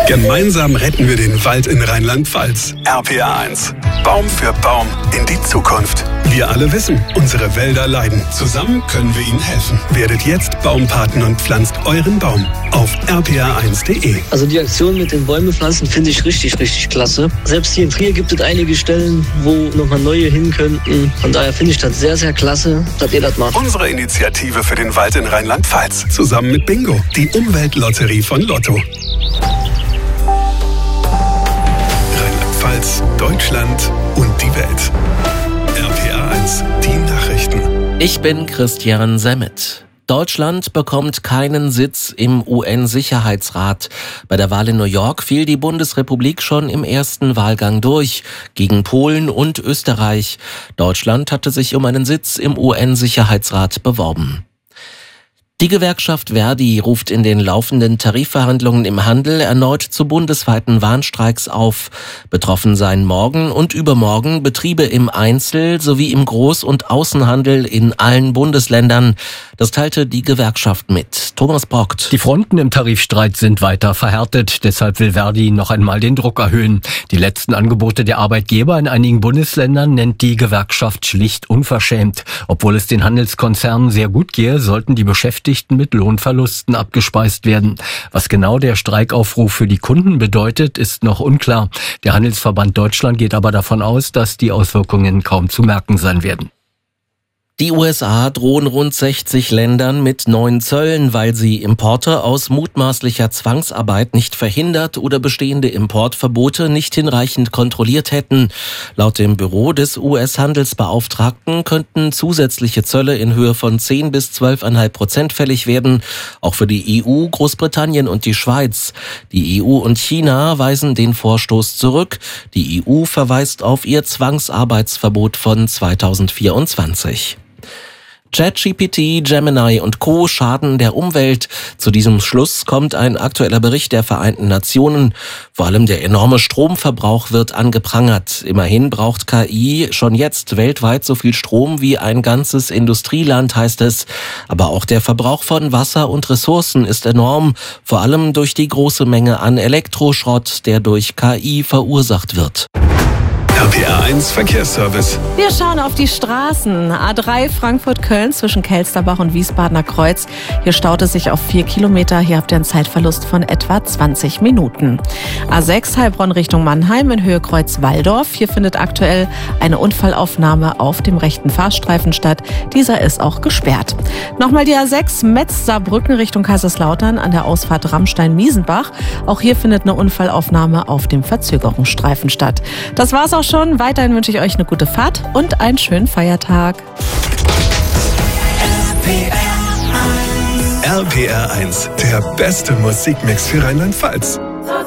Gemeinsam retten wir den Wald in Rheinland-Pfalz. RPA 1. Baum für Baum in die Zukunft. Wir alle wissen, unsere Wälder leiden. Zusammen können wir ihnen helfen. Werdet jetzt Baumpaten und pflanzt euren Baum auf rpa1.de. Also die Aktion mit den Bäume pflanzen finde ich richtig klasse. Selbst hier in Trier gibt es einige Stellen, wo nochmal neue hin könnten. Von daher finde ich das sehr klasse, dass ihr das macht. Unsere Initiative für den Wald in Rheinland-Pfalz. Zusammen mit Bingo, die Umweltlotterie von Lotto. Rheinland-Pfalz, Deutschland und die Welt. RPA 1, die Nachrichten. Ich bin Christian Semmet. Deutschland bekommt keinen Sitz im UN-Sicherheitsrat. Bei der Wahl in New York fiel die Bundesrepublik schon im ersten Wahlgang durch, gegen Polen und Österreich. Deutschland hatte sich um einen Sitz im UN-Sicherheitsrat beworben. Die Gewerkschaft ver.di ruft in den laufenden Tarifverhandlungen im Handel erneut zu bundesweiten Warnstreiks auf. Betroffen seien morgen und übermorgen Betriebe im Einzel- sowie im Groß- und Außenhandel in allen Bundesländern. Das teilte die Gewerkschaft mit. Thomas Brockt. Die Fronten im Tarifstreit sind weiter verhärtet. Deshalb will ver.di noch einmal den Druck erhöhen. Die letzten Angebote der Arbeitgeber in einigen Bundesländern nennt die Gewerkschaft schlicht unverschämt. Obwohl es den Handelskonzernen sehr gut gehe, sollten die Beschäftigten mit Lohnverlusten abgespeist werden. Was genau der Streikaufruf für die Kunden bedeutet, ist noch unklar. Der Handelsverband Deutschland geht aber davon aus, dass die Auswirkungen kaum zu merken sein werden. Die USA drohen rund 60 Ländern mit neuen Zöllen, weil sie Importe aus mutmaßlicher Zwangsarbeit nicht verhindert oder bestehende Importverbote nicht hinreichend kontrolliert hätten. Laut dem Büro des US-Handelsbeauftragten könnten zusätzliche Zölle in Höhe von 10 bis 12,5% fällig werden, auch für die EU, Großbritannien und die Schweiz. Die EU und China weisen den Vorstoß zurück. Die EU verweist auf ihr Zwangsarbeitsverbot von 2024. ChatGPT, Gemini und Co. schaden der Umwelt. Zu diesem Schluss kommt ein aktueller Bericht der Vereinten Nationen. Vor allem der enorme Stromverbrauch wird angeprangert. Immerhin braucht KI schon jetzt weltweit so viel Strom wie ein ganzes Industrieland, heißt es. Aber auch der Verbrauch von Wasser und Ressourcen ist enorm, vor allem durch die große Menge an Elektroschrott, der durch KI verursacht wird. RPA 1 Verkehrsservice. Wir schauen auf die Straßen. A3 Frankfurt-Köln zwischen Kelsterbach und Wiesbadener Kreuz. Hier staut es sich auf 4 Kilometer. Hier habt ihr einen Zeitverlust von etwa 20 Minuten. A6 Heilbronn Richtung Mannheim in Höhe Kreuz-Walldorf. Hier findet aktuell eine Unfallaufnahme auf dem rechten Fahrstreifen statt. Dieser ist auch gesperrt. Nochmal die A6 Metz-Saarbrücken Richtung Kaiserslautern an der Ausfahrt Rammstein-Miesenbach. Auch hier findet eine Unfallaufnahme auf dem Verzögerungsstreifen statt. Das war's auch schon. Weiterhin wünsche ich euch eine gute Fahrt und einen schönen Feiertag. RPR 1, der beste Musikmix für Rheinland-Pfalz.